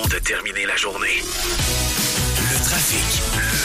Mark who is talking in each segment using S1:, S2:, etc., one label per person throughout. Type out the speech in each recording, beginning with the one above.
S1: de terminer la journée. Le trafic.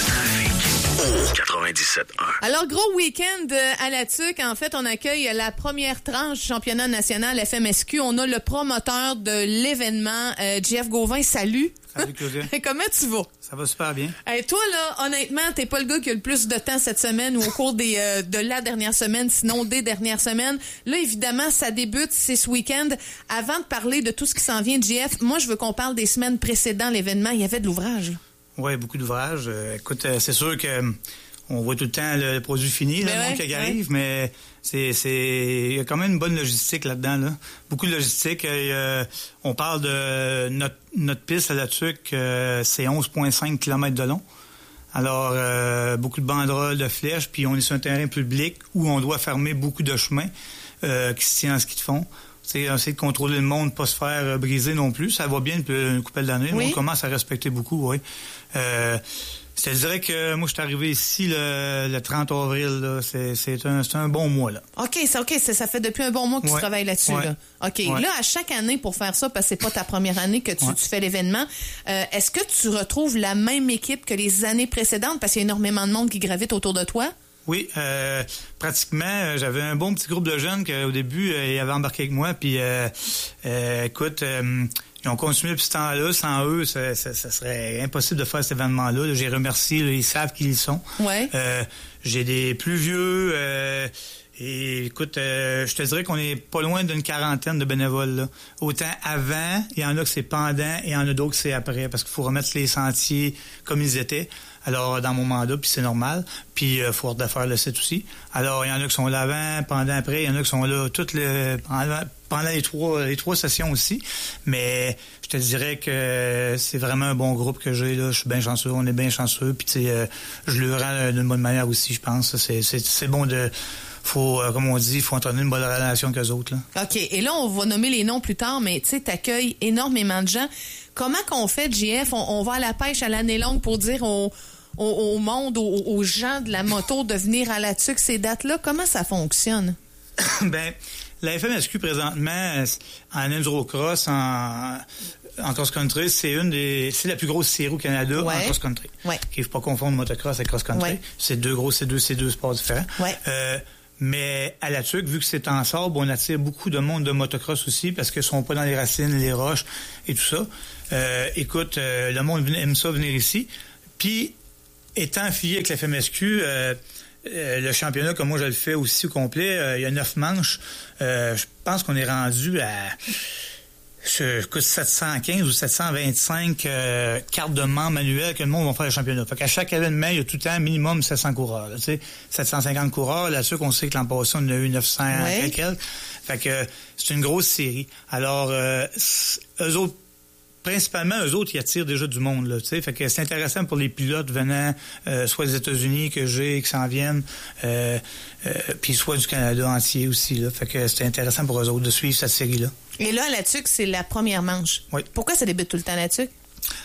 S1: Au 97.1.
S2: Alors, gros week-end à la TUC. En fait, on accueille la première tranche du championnat national FMSQ. On a le promoteur de l'événement, Jeff Gauvin. Salut.
S3: Salut, Claudia.
S2: Comment tu vas?
S3: Ça va super bien.
S2: Hey, toi, là, honnêtement, t'es pas le gars qui a le plus de temps cette semaine ou au cours de la dernière semaine, sinon des dernières semaines. Là, évidemment, ça débute, c'est ce week-end. Avant de parler de tout ce qui s'en vient, Jeff, moi, je veux qu'on parle des semaines précédant l'événement. Il y avait de l'ouvrage.
S3: Oui, beaucoup d'ouvrages. Écoute, c'est sûr que on voit tout le temps le produit fini, là, le monde qui arrive, mais il y a quand même une bonne logistique là-dedans, là. Beaucoup de logistique. On parle de notre piste à la TUC, c'est 11,5 km de long. Alors, beaucoup de banderoles, de flèches, puis on est sur un terrain public où on doit fermer beaucoup de chemins qui se tiennent en ski de fond. C'est essayer de contrôler le monde, pas se faire briser non plus. Ça va bien depuis une couple d'années. Oui. On commence à respecter beaucoup, oui. Je te dirais que moi, je suis arrivé ici le 30 avril. Là. C'est un bon mois. Là.
S2: OK, ça fait depuis un bon mois que tu travailles là-dessus.
S3: Ouais.
S2: Là. OK. Ouais. Là, à chaque année, pour faire ça, parce que c'est pas ta première année que tu fais l'événement, est-ce que tu retrouves la même équipe que les années précédentes? Parce qu'il y a énormément de monde qui gravite autour de toi.
S3: Oui, pratiquement, j'avais un bon petit groupe de jeunes qu'au début, ils avaient embarqué avec moi. Puis, écoute, ils ont continué depuis ce temps-là. Sans eux, ça serait impossible de faire cet événement-là. J'ai remercié, là, ils savent qui ils sont.
S2: Ouais.
S3: J'ai des plus vieux. Et écoute, je te dirais qu'on est pas loin d'une quarantaine de bénévoles. Là. Autant avant, il y en a que c'est pendant, et il y en a d'autres que c'est après, parce qu'il faut remettre les sentiers comme ils étaient. Alors, dans mon mandat, puis c'est normal. Puis, il faut refaire le site aussi. Alors, il y en a qui sont là avant, pendant, après. Il y en a qui sont là pendant les trois sessions aussi. Mais je te dirais que c'est vraiment un bon groupe que j'ai. Là. Je suis bien chanceux. On est bien chanceux. Puis, tu sais, je le rends d'une bonne manière aussi, je pense. C'est bon de... comme on dit, il faut entraîner une bonne relation avec eux autres. Là.
S2: OK. Et là, on va nommer les noms plus tard, mais tu sais, t'accueilles énormément de gens. Comment qu'on fait, JF? On va à la pêche à l'année longue pour dire au monde, aux gens de la moto de venir à la TUC ces dates-là. Comment ça fonctionne?
S3: Ben, la FMSQ présentement, en endurocross, en cross-country, c'est la plus grosse série au Canada en cross-country. Ouais. Il ne faut pas confondre motocross et cross-country. Ouais. C'est deux sports différents. Ouais. Mais à la TUC, vu que c'est en sable, on attire beaucoup de monde de motocross aussi parce qu'ils sont pas dans les racines, les roches et tout ça. Écoute, le monde aime ça venir ici. Puis, étant affilié avec la FMSQ, le championnat, comme moi je le fais aussi au complet, il y a 9 manches. Je pense qu'on est rendu à 715 ou 725 cartes de membres manuelles que le monde va faire le championnat. Fait qu'à chaque événement, il y a tout le temps minimum 700 coureurs. Là, 750 coureurs. Là-dessus, qu'on sait que l'an passé, on a eu 900 quelques. Fait que c'est une grosse série. Alors, eux autres, principalement, eux autres, ils attirent déjà du monde, là, tu sais. Fait que c'est intéressant pour les pilotes venant, soit des États-Unis qui s'en viennent, puis soit du Canada entier aussi, là. Fait que c'est intéressant pour eux autres de suivre cette série-là.
S2: Et là, la TUC, c'est la première manche.
S3: Oui.
S2: Pourquoi ça débute tout le temps, la TUC?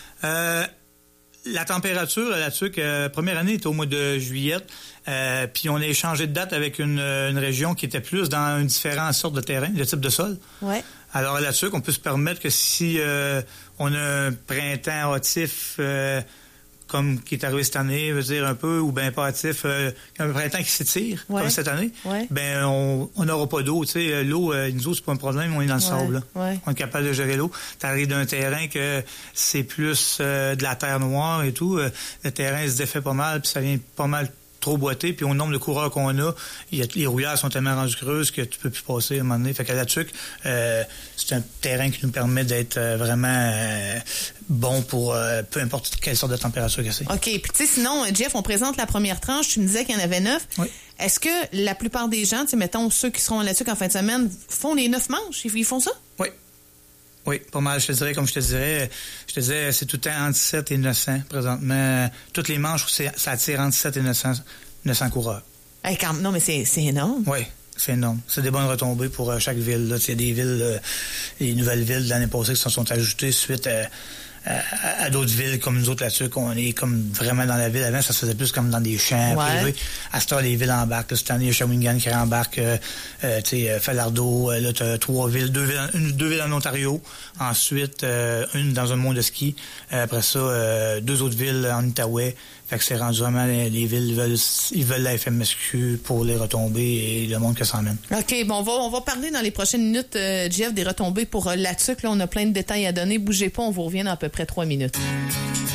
S3: La température à la TUC, première année était au mois de juillet, puis on a échangé de date avec une région qui était plus dans une différente sorte de terrain, de type de sol.
S2: Ouais.
S3: Alors à la TUC, on peut se permettre que si on a un printemps hâtif comme qui est arrivé cette année, veut dire un peu, ou bien pas hâtif, un printemps qui s'étire, comme cette année, ben on n'aura pas d'eau. Tu sais, l'eau, nous autres, c'est pas un problème, on est dans le sable. Là. Ouais. On est capable de gérer l'eau. T'arrives d'un terrain que c'est plus de la terre noire et tout. Le terrain se défait pas mal, puis ça vient pas mal trop boité, puis au nombre de coureurs qu'on a, les rouillères sont tellement rendues creuses que tu peux plus passer à un moment donné. Fait qu'à la TUC, c'est un terrain qui nous permet d'être vraiment bon pour peu importe quelle sorte de température que c'est. OK.
S2: Puis tu sais, sinon, Jeff, on présente la première tranche. Tu me disais qu'il y en avait 9. Oui. Est-ce que la plupart des gens, tu sais, mettons, ceux qui seront à la TUC en fin de semaine, font les 9 manches? Ils font ça?
S3: Oui. Oui, pas mal. Je te disais, c'est tout le temps entre 7 et 900 présentement. Toutes les manches, ça attire entre 7 et 900 coureurs.
S2: Hey, non, mais c'est énorme.
S3: Oui, c'est énorme. C'est des bonnes retombées pour chaque ville. Il y a des villes, les nouvelles villes de l'année passée qui se sont ajoutées suite à d'autres villes comme nous autres là-dessus, qu'on est comme vraiment dans la ville. Avant, ça se faisait plus comme dans des champs privés. À ce temps, les villes embarquent. Cette année, il y a Shawinigan qui rembarque, Falardeau. Là, tu as 3 villes, 2 villes en Ontario. Ensuite, une dans un monde de ski. Après ça, 2 autres villes en Outaouais. Fait que c'est rendu vraiment, les villes ils veulent la FMSQ pour les retombées et le monde que ça emmène.
S2: OK, bon, on va parler dans les prochaines minutes, Jeff, des retombées pour la TUC. Là, on a plein de détails à donner. Bougez pas, on vous revient dans à peu près 3 minutes.